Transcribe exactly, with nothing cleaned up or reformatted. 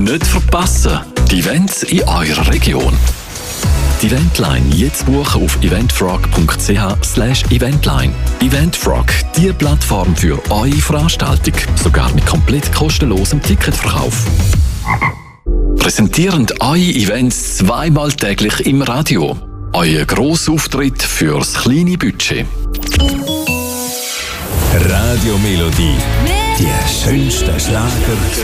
Nicht verpassen, die Events in eurer Region. Die Eventline jetzt buchen auf eventfrog punkt c h slash eventline. Eventfrog, die Plattform für eure Veranstaltung, sogar mit komplett kostenlosem Ticketverkauf. Präsentierend eure Events zweimal täglich im Radio. Euer Grossauftritt fürs kleine Budget. Radio Melodie. Die schönsten Schlager